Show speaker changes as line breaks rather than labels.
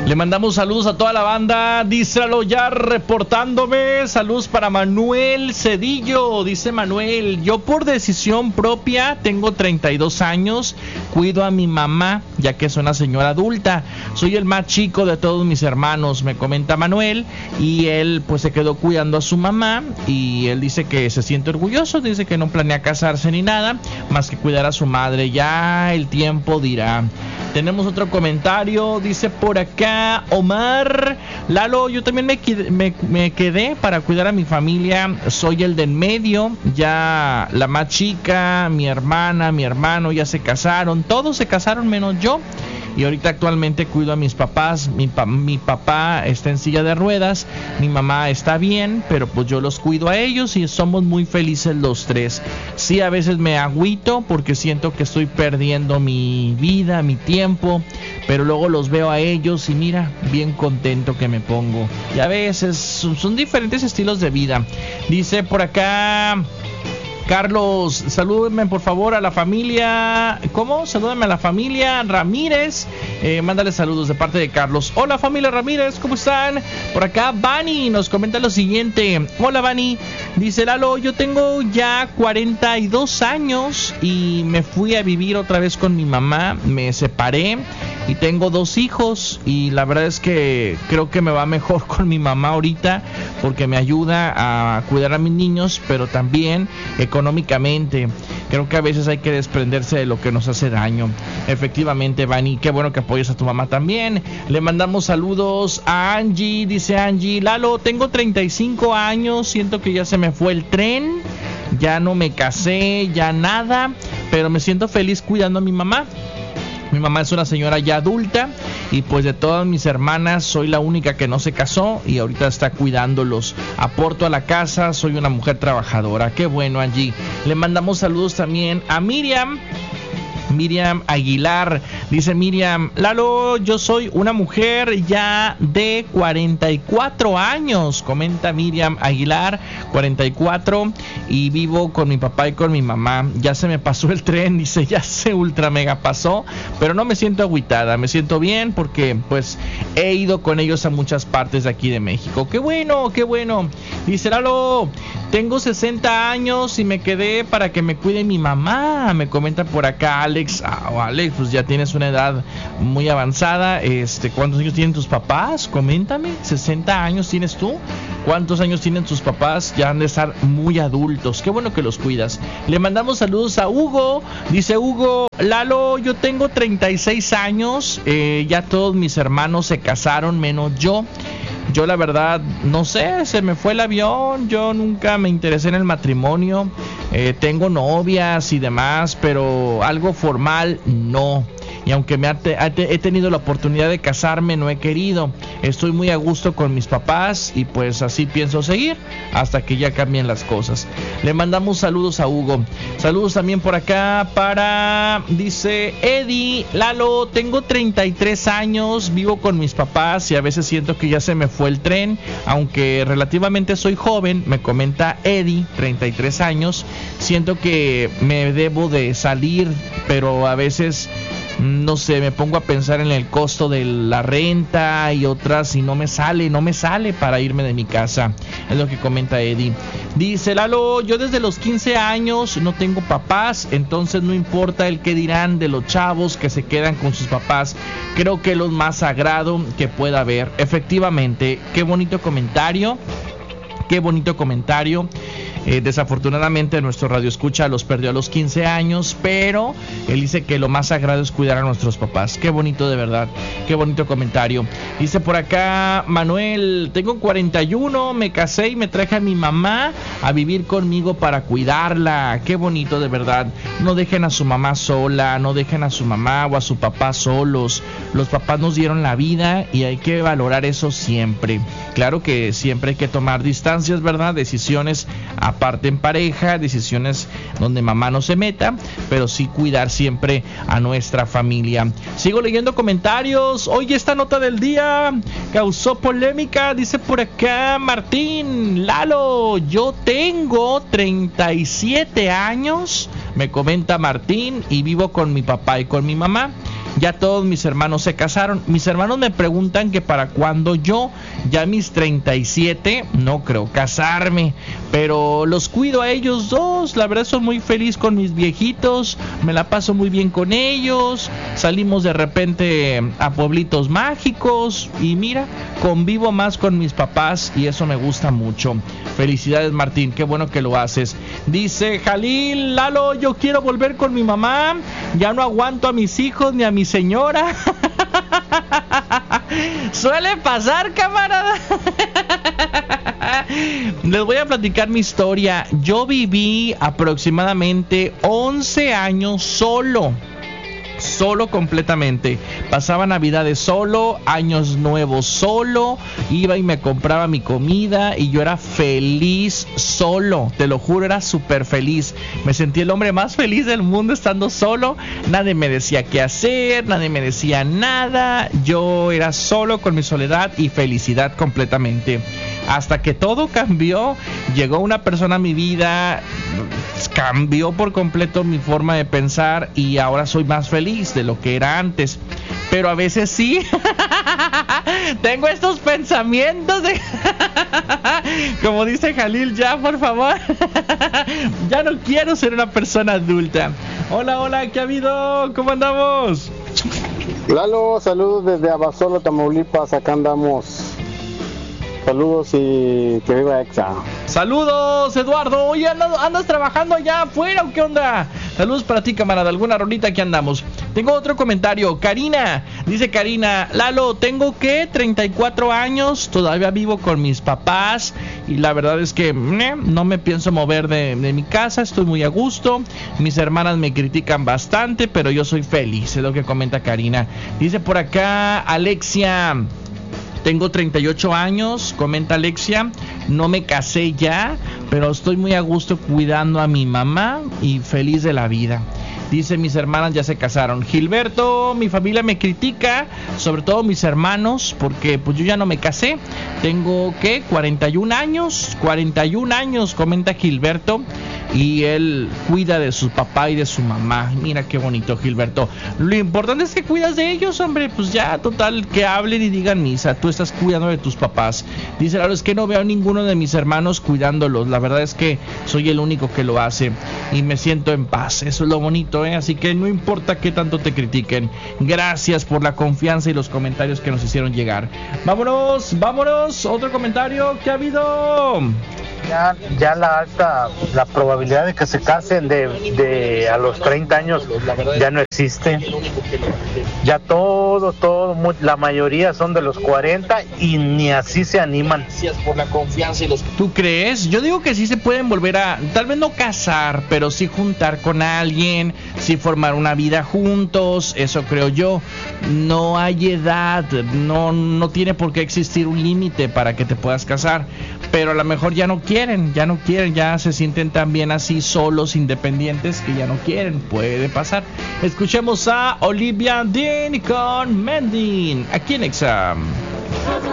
Le mandamos saludos a toda la banda. Díselo ya reportándome. Saludos para Manuel Cedillo. Dice Manuel: yo por decisión propia tengo 32 años. Cuido a mi mamá, ya que es una señora adulta. Soy el más chico de todos mis hermanos, me comenta Manuel. Y él pues se quedó cuidando a su mamá. Y él dice que se siente orgulloso. Dice que no planea casarse ni nada, más que cuidar a su madre. Ya el tiempo dirá. Tenemos otro comentario, dice por acá Omar: Lalo, yo también me quedé para cuidar a mi familia. Soy el del medio, ya la más chica, mi hermana, mi hermano ya se casaron. Todos se casaron menos yo. Y ahorita actualmente cuido a mis papás. Mi papá está en silla de ruedas, mi mamá está bien, pero pues yo los cuido a ellos y somos muy felices los tres. Sí, a veces me agüito porque siento que estoy perdiendo mi vida, mi tiempo, pero luego los veo a ellos y mira, bien contento que me pongo. Y a veces son diferentes estilos de vida. Dice por acá Carlos: salúdenme por favor a la familia. ¿Cómo? Salúdenme a la familia Ramírez. Mándale saludos de parte de Carlos. Hola familia Ramírez, ¿cómo están? Por acá Vani nos comenta lo siguiente. Hola Vani. Dice: Lalo, yo tengo ya 42 años y me fui a vivir otra vez con mi mamá. Me separé y tengo 2 hijos. Y la verdad es que creo que me va mejor con mi mamá ahorita, porque me ayuda a cuidar a mis niños, pero también económicamente. Creo que a veces hay que desprenderse de lo que nos hace daño. Efectivamente, Vani, qué bueno que apoyes a tu mamá también. Le mandamos saludos a Angie. Dice Angie: Lalo, tengo 35 años, siento que ya se me fue el tren, ya no me casé, ya nada, pero me siento feliz cuidando a mi mamá. Mi mamá es una señora ya adulta y pues de todas mis hermanas soy la única que no se casó y ahorita está cuidándolos. Aporto a la casa, soy una mujer trabajadora. Qué bueno, Angie. Le mandamos saludos también a Miriam Aguilar. Dice Miriam: Lalo, yo soy una mujer ya de 44 años. Comenta Miriam Aguilar, 44, y vivo con mi papá y con mi mamá. Ya se me pasó el tren, dice, ya se ultra mega pasó, pero no me siento agüitada, me siento bien porque pues he ido con ellos a muchas partes de aquí de México. Qué bueno, qué bueno. Dice: Lalo, tengo 60 años y me quedé para que me cuide mi mamá. Me comenta por acá Alex. Alex, pues ya tienes una edad muy avanzada. ¿Cuántos años tienen tus papás? Coméntame. 60 años tienes tú. ¿Cuántos años tienen tus papás? Ya han de estar muy adultos. Qué bueno que los cuidas. Le mandamos saludos a Hugo. Dice Hugo: Lalo, yo tengo 36 años. Ya todos mis hermanos se casaron menos yo. Yo la verdad, no sé, se me fue el avión. Yo nunca me interesé en el matrimonio. Tengo novias y demás, pero algo formal no. Y aunque he tenido la oportunidad de casarme, no he querido. Estoy muy a gusto con mis papás y pues así pienso seguir hasta que ya cambien las cosas. Le mandamos saludos a Hugo. Saludos también por acá para, dice Eddie: Lalo, tengo 33 años, vivo con mis papás y a veces siento que ya se me fue el tren, aunque relativamente soy joven. Me comenta Eddie, 33 años. Siento que me debo de salir, pero a veces no sé, me pongo a pensar en el costo de la renta y otras y no me sale para irme de mi casa. Es lo que comenta Eddie. Dice: Lalo, yo desde los 15 años no tengo papás, entonces no importa el que dirán de los chavos que se quedan con sus papás. Creo que es lo más sagrado que pueda haber. Efectivamente, qué bonito comentario. Qué bonito comentario. Desafortunadamente nuestro radioescucha los perdió a los 15 años, pero él dice que lo más sagrado es cuidar a nuestros papás. Qué bonito, de verdad, qué bonito comentario. Dice por acá Manuel: tengo 41, me casé y me traje a mi mamá a vivir conmigo para cuidarla. Qué bonito, de verdad. No dejen a su mamá sola, no dejen a su mamá o a su papá solos. Los papás nos dieron la vida y hay que valorar eso siempre. Claro que siempre hay que tomar distancias, ¿verdad? Decisiones aparte en pareja, decisiones donde mamá no se meta, pero sí cuidar siempre a nuestra familia. Sigo leyendo comentarios. Oye, esta nota del día causó polémica. Dice por acá Martín: Lalo, yo tengo 37 años, me comenta Martín, y vivo con mi papá y con mi mamá. ya todos mis hermanos se casaron. Mis hermanos me preguntan que para cuándo yo, ya a mis 37, no creo casarme, pero los cuido a ellos dos. La verdad soy muy feliz con mis viejitos, me la paso muy bien con ellos, salimos de repente a pueblitos mágicos y mira, convivo más con mis papás y eso me gusta mucho. Felicidades, Martín, qué bueno que lo haces. Dice Jalil: Lalo, yo quiero volver con mi mamá, ya no aguanto a mis hijos ni a mi señora. Suele pasar, camarada. Les voy a platicar mi historia. Yo viví aproximadamente 11 años solo completamente. Pasaba navidades solo, años nuevos solo, iba y me compraba mi comida y yo era feliz solo, te lo juro, era súper feliz. Me sentí el hombre más feliz del mundo estando solo. Nadie me decía qué hacer, nadie me decía nada. Yo era solo con mi soledad y felicidad completamente. Hasta que todo cambió, llegó una persona a mi vida, cambió por completo mi forma de pensar y ahora soy más feliz de lo que era antes. Pero a veces sí, tengo estos pensamientos de... Como dice Jalil, ya por favor, ya no quiero ser una persona adulta. Hola, ¿qué ha habido? ¿Cómo andamos?
Lalo, saludos desde Abasolo, Tamaulipas, acá andamos. Saludos y que viva Exa.
Saludos, Eduardo. Oye, ¿andas trabajando allá afuera o qué onda? Saludos para ti, camarada. Alguna rolita que andamos. Tengo otro comentario. Karina, dice Karina: Lalo, tengo que 34 años, todavía vivo con mis papás y la verdad es que no me pienso mover de mi casa, estoy muy a gusto. Mis hermanas me critican bastante, pero yo soy feliz, es lo que comenta Karina. Dice por acá Alexia: tengo 38 años, comenta Alexia, no me casé ya, pero estoy muy a gusto cuidando a mi mamá y feliz de la vida. Dice: mis hermanas ya se casaron. Gilberto: mi familia me critica, sobre todo mis hermanos, porque pues yo ya no me casé. Tengo, ¿qué? 41 años, comenta Gilberto. Y él cuida de su papá y de su mamá. Mira qué bonito, Gilberto. Lo importante es que cuidas de ellos, hombre. Pues ya, total, que hablen y digan misa. Tú estás cuidando de tus papás. Dice: claro, es que no veo a ninguno de mis hermanos cuidándolos. La verdad es que soy el único que lo hace y me siento en paz. Eso es lo bonito, ¿eh? Así que no importa qué tanto te critiquen. Gracias por la confianza y los comentarios que nos hicieron llegar. Vámonos. Otro comentario. ¿Qué ha habido?
Ya la probabilidad de que se casen de a los 30 años ya no existe. Ya todo, la mayoría son de los 40 y ni así se animan.
Gracias por la confianza y los... ¿Tú crees? Yo digo que sí se pueden volver a, tal vez no casar, pero sí juntar con alguien, sí formar una vida juntos, eso creo yo. No hay edad, no tiene por qué existir un límite para que te puedas casar, pero a lo mejor ya no quieren, ya se sienten tan bien así solos, independientes, que ya no quieren. Puede pasar. Escuchemos a Olivia Dean con Mending aquí en Exam.